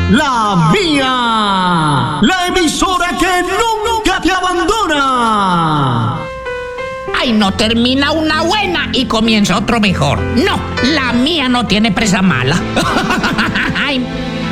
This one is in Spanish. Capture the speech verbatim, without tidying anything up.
La Mía, la emisora que nunca te abandona. Ay, no termina una buena y comienza otro mejor. No, la mía no tiene presa mala. Ay,